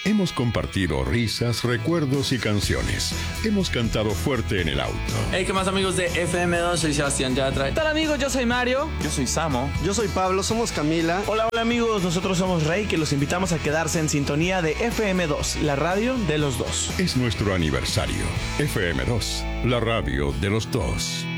Hemos compartido risas, recuerdos y canciones. Hemos cantado fuerte en el auto. Hey, ¿qué más, amigos de FM2? Soy Sebastián Yatra. ¿Qué tal, amigos? Yo soy Mario. Yo soy Samo. Yo soy Pablo, somos Camila. Hola, hola, amigos. Nosotros somos Rey, que los invitamos a quedarse en sintonía de FM2, la radio de los dos. Es nuestro aniversario. FM2, la radio de los dos.